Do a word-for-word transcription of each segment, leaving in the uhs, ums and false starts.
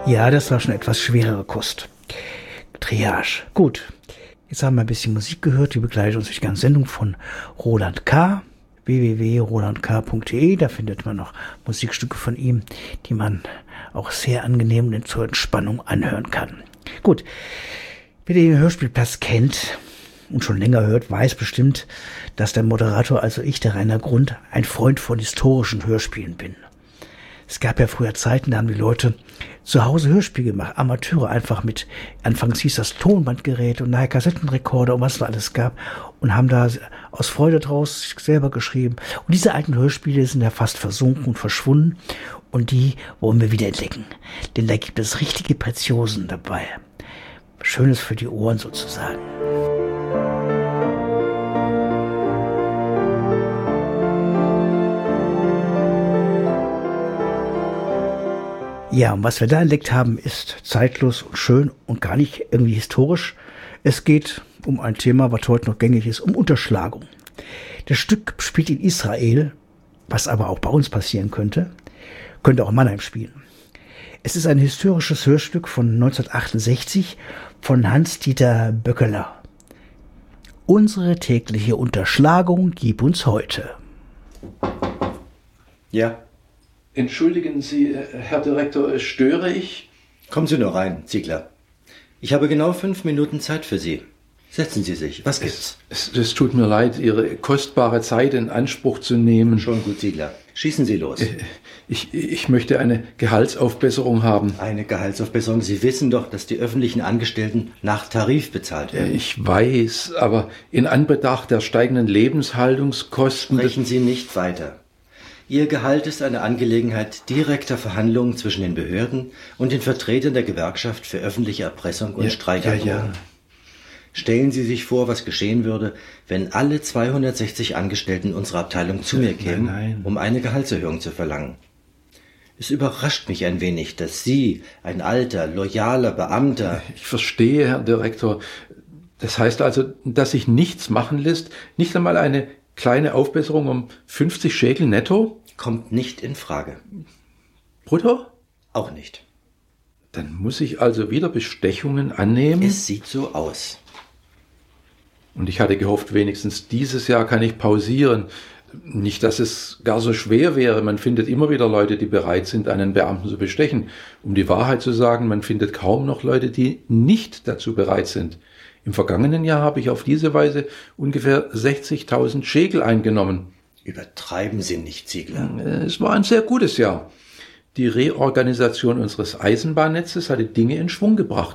Ja, das war schon etwas schwerere Kost. Triage. Gut. Jetzt haben wir ein bisschen Musik gehört, die begleitet uns durch die ganze Sendung von Roland K. w w w punkt roland k punkt d e. Da findet man noch Musikstücke von ihm, die man auch sehr angenehm zur Entspannung anhören kann. Gut. Wer den Hörspielplatz kennt und schon länger hört, weiß bestimmt, dass der Moderator, also ich, der Rainer Grund, ein Freund von historischen Hörspielen bin. Es gab ja früher Zeiten, da haben die Leute zu Hause Hörspiele gemacht, Amateure einfach mit, anfangs hieß das Tonbandgerät und nachher Kassettenrekorder und was es alles gab und haben da aus Freude draus selber geschrieben. Und diese alten Hörspiele sind ja fast versunken und verschwunden und die wollen wir wieder entdecken. Denn da gibt es richtige Preziosen dabei. Schönes für die Ohren sozusagen. Ja, und was wir da entdeckt haben, ist zeitlos und schön und gar nicht irgendwie historisch. Es geht um ein Thema, was heute noch gängig ist, um Unterschlagung. Das Stück spielt in Israel, was aber auch bei uns passieren könnte, könnte auch in Mannheim spielen. Es ist ein historisches Hörstück von neunzehnhundertachtundsechzig von Hans-Dieter Böckeler. Unsere tägliche Unterschlagung gib uns heute. Ja. Entschuldigen Sie, Herr Direktor, störe ich? Kommen Sie nur rein, Ziegler. Ich habe genau fünf Minuten Zeit für Sie. Setzen Sie sich. Was gibt's? Es, es, es tut mir leid, Ihre kostbare Zeit in Anspruch zu nehmen. Schon gut, Ziegler. Schießen Sie los. Ich, ich möchte eine Gehaltsaufbesserung haben. Eine Gehaltsaufbesserung? Sie wissen doch, dass die öffentlichen Angestellten nach Tarif bezahlt werden. Ich weiß, aber in Anbetracht der steigenden Lebenshaltungskosten... Sprechen Sie nicht weiter. Ihr Gehalt ist eine Angelegenheit direkter Verhandlungen zwischen den Behörden und den Vertretern der Gewerkschaft für öffentliche Erpressung und ja, Streikandrohungen. Ja, ja. Stellen Sie sich vor, was geschehen würde, wenn alle zweihundertsechzig Angestellten unserer Abteilung zu mir kämen, nein, nein. um eine Gehaltserhöhung zu verlangen. Es überrascht mich ein wenig, dass Sie, ein alter, loyaler Beamter... Ich verstehe, Herr Direktor. Das heißt also, dass sich nichts machen lässt, nicht einmal eine kleine Aufbesserung um fünfzig Schekel netto? Kommt nicht in Frage. Brutto? Auch nicht. Dann muss ich also wieder Bestechungen annehmen? Es sieht so aus. Und ich hatte gehofft, wenigstens dieses Jahr kann ich pausieren. Nicht, dass es gar so schwer wäre. Man findet immer wieder Leute, die bereit sind, einen Beamten zu bestechen. Um die Wahrheit zu sagen, man findet kaum noch Leute, die nicht dazu bereit sind. Im vergangenen Jahr habe ich auf diese Weise ungefähr sechzigtausend Schekel eingenommen. Übertreiben Sie nicht, Ziegler. Es war ein sehr gutes Jahr. Die Reorganisation unseres Eisenbahnnetzes hatte Dinge in Schwung gebracht.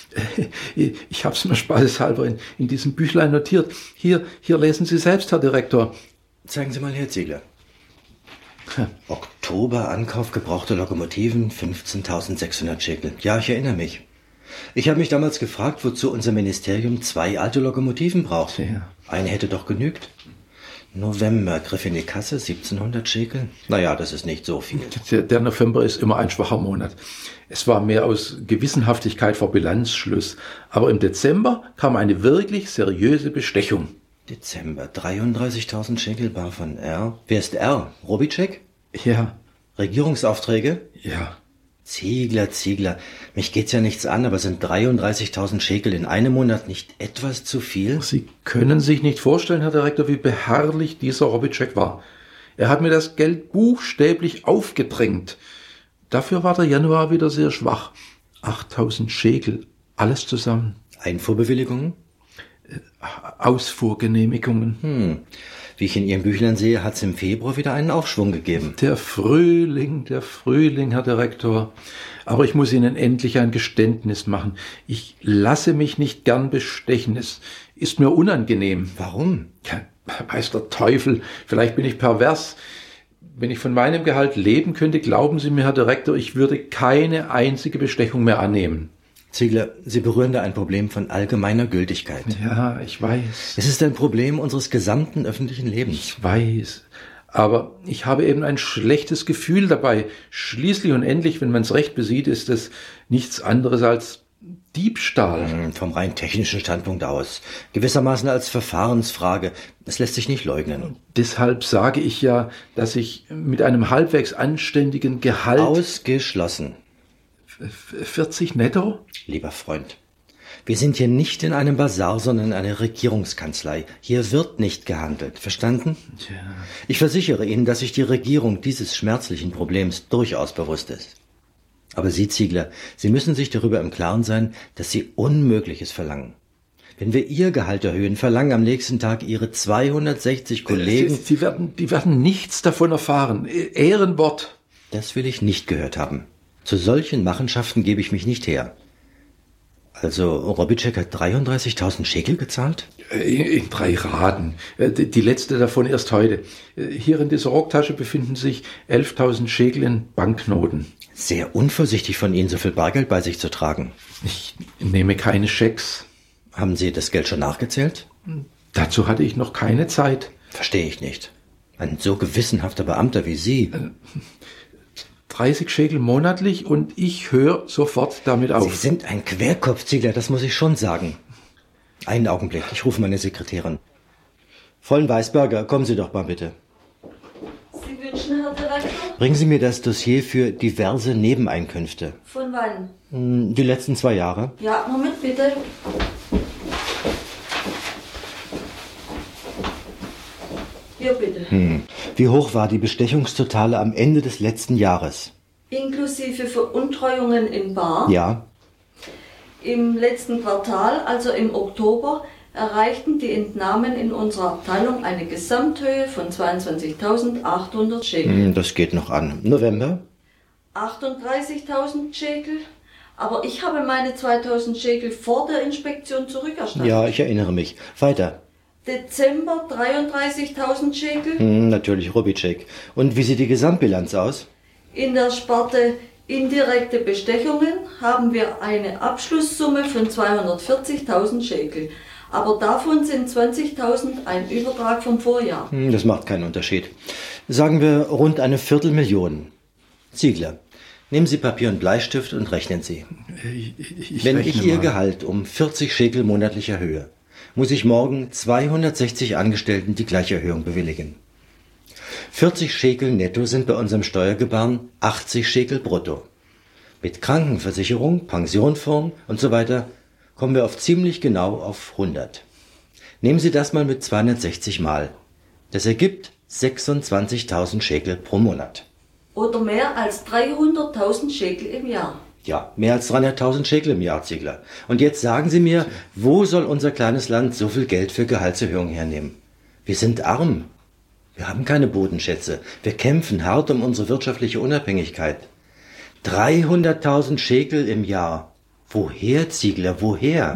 Ich habe es mir spaßeshalber in, in diesem Büchlein notiert. Hier, hier lesen Sie selbst, Herr Direktor. Zeigen Sie mal her, Ziegler. Hm. Oktober Ankauf gebrauchte Lokomotiven, fünfzehntausendsechshundert Schekel. Ja, ich erinnere mich. Ich habe mich damals gefragt, wozu unser Ministerium zwei alte Lokomotiven braucht. Ja. Eine hätte doch genügt. November griff in die Kasse, siebzehnhundert Schekel. Naja, das ist nicht so viel. Der, der November ist immer ein schwacher Monat. Es war mehr aus Gewissenhaftigkeit vor Bilanzschluss. Aber im Dezember kam eine wirklich seriöse Bestechung. Dezember, dreiunddreißigtausend Schekel bar von R. Wer ist R? Robitschek? Ja. Regierungsaufträge? Ja. Ziegler, Ziegler, mich geht's ja nichts an, aber sind dreiunddreißigtausend Schekel in einem Monat nicht etwas zu viel? Sie können sich nicht vorstellen, Herr Direktor, wie beharrlich dieser Robitschek war. Er hat mir das Geld buchstäblich aufgedrängt. Dafür war der Januar wieder sehr schwach. achttausend Schekel, alles zusammen. Einfuhrbewilligungen? Ausfuhrgenehmigungen. Hm. Wie ich in Ihrem Büchlein sehe, hat es im Februar wieder einen Aufschwung gegeben. Der Frühling, der Frühling, Herr Direktor. Aber ich muss Ihnen endlich ein Geständnis machen. Ich lasse mich nicht gern bestechen. Es ist mir unangenehm. Warum? Ja, weiß der Teufel. Vielleicht bin ich pervers. Wenn ich von meinem Gehalt leben könnte, glauben Sie mir, Herr Direktor, ich würde keine einzige Bestechung mehr annehmen. Ziegler, Sie berühren da ein Problem von allgemeiner Gültigkeit. Ja, ich weiß. Es ist ein Problem unseres gesamten öffentlichen Lebens. Ich weiß. Aber ich habe eben ein schlechtes Gefühl dabei. Schließlich und endlich, wenn man es recht besieht, ist es nichts anderes als Diebstahl. Vom rein technischen Standpunkt aus. Gewissermaßen als Verfahrensfrage. Das lässt sich nicht leugnen. Und deshalb sage ich ja, dass ich mit einem halbwegs anständigen Gehalt... Ausgeschlossen. vierzig netto? Lieber Freund, wir sind hier nicht in einem Basar, sondern in einer Regierungskanzlei. Hier wird nicht gehandelt, verstanden? Tja. Ich versichere Ihnen, dass sich die Regierung dieses schmerzlichen Problems durchaus bewusst ist. Aber Sie, Ziegler, Sie müssen sich darüber im Klaren sein, dass Sie Unmögliches verlangen. Wenn wir Ihr Gehalt erhöhen, verlangen am nächsten Tag Ihre zweihundertsechzig Kollegen... Sie, Sie werden, die werden nichts davon erfahren. Ehrenwort. Das will ich nicht gehört haben. Zu solchen Machenschaften gebe ich mich nicht her. Also, Robitschek hat dreiunddreißigtausend Schekel gezahlt? In, in drei Raten. Die, die letzte davon erst heute. Hier in dieser Rocktasche befinden sich elftausend Schekel in Banknoten. Sehr unvorsichtig von Ihnen, so viel Bargeld bei sich zu tragen. Ich nehme keine Schecks. Haben Sie das Geld schon nachgezählt? Dazu hatte ich noch keine Zeit. Verstehe ich nicht. Ein so gewissenhafter Beamter wie Sie. dreißig Schekel monatlich und ich höre sofort damit auf. Sie sind ein Querkopf, Ziegler, das muss ich schon sagen. Einen Augenblick, ich rufe meine Sekretärin. Vollen Weißberger, kommen Sie doch mal bitte. Sie wünschen, Herr Direktor? Bringen Sie mir das Dossier für diverse Nebeneinkünfte. Von wann? Hm, Die letzten zwei Jahre. Ja, Moment bitte. Hier bitte. Hm. Wie hoch war die Bestechungstotale am Ende des letzten Jahres? Inklusive Veruntreuungen in Bar. Ja. Im letzten Quartal, also im Oktober, erreichten die Entnahmen in unserer Abteilung eine Gesamthöhe von zweiundzwanzigtausendachthundert Schekel. Hm, Das geht noch an. November? achtunddreißigtausend Schekel. Aber ich habe meine zweitausend Schekel vor der Inspektion zurückerstattet. Ja, ich erinnere mich. Weiter. Dezember dreiunddreißigtausend Schekel. Hm, natürlich Robitschek. Und wie sieht die Gesamtbilanz aus? In der Sparte indirekte Bestechungen haben wir eine Abschlusssumme von zweihundertvierzigtausend Schekel. Aber davon sind zwanzigtausend ein Übertrag vom Vorjahr. Hm, Das macht keinen Unterschied. Sagen wir rund eine Viertelmillion. Ziegler, nehmen Sie Papier und Bleistift und rechnen Sie. Ich, ich Wenn rechne ich Ihr mal. Gehalt um vierzig Schekel monatlich erhöhe, muss ich morgen zweihundertsechzig Angestellten die gleiche Erhöhung bewilligen. vierzig Schekel netto sind bei unserem Steuergebaren achtzig Schekel brutto. Mit Krankenversicherung, Pensionfonds und so weiter kommen wir auf ziemlich genau auf hundert. Nehmen Sie das mal mit zweihundertsechzig mal. Das ergibt sechsundzwanzigtausend Schekel pro Monat. Oder mehr als dreihunderttausend Schekel im Jahr. Ja, mehr als dreihunderttausend Schekel im Jahr, Ziegler. Und jetzt sagen Sie mir, wo soll unser kleines Land so viel Geld für Gehaltserhöhungen hernehmen? Wir sind arm. Wir haben keine Bodenschätze. Wir kämpfen hart um unsere wirtschaftliche Unabhängigkeit. dreihunderttausend Schekel im Jahr. Woher, Ziegler, woher?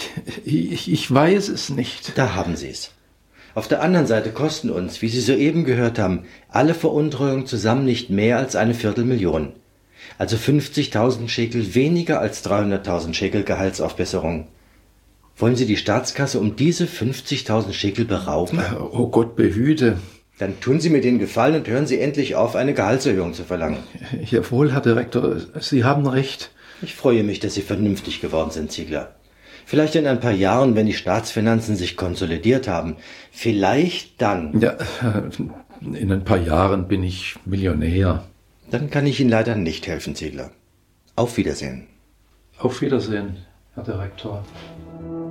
Ich, ich weiß es nicht. Da haben Sie es. Auf der anderen Seite kosten uns, wie Sie soeben gehört haben, alle Veruntreuungen zusammen nicht mehr als eine Viertelmillion. Also fünfzigtausend Schekel weniger als dreihunderttausend Schekel Gehaltsaufbesserung. Wollen Sie die Staatskasse um diese fünfzigtausend Schekel berauben? Oh Gott behüte. Dann tun Sie mir den Gefallen und hören Sie endlich auf, eine Gehaltserhöhung zu verlangen. Jawohl, Herr Direktor, Sie haben recht. Ich freue mich, dass Sie vernünftig geworden sind, Ziegler. Vielleicht in ein paar Jahren, wenn die Staatsfinanzen sich konsolidiert haben. Vielleicht dann. Ja, in ein paar Jahren bin ich Millionär. Dann kann ich Ihnen leider nicht helfen, Ziegler. Auf Wiedersehen. Auf Wiedersehen, Herr Direktor.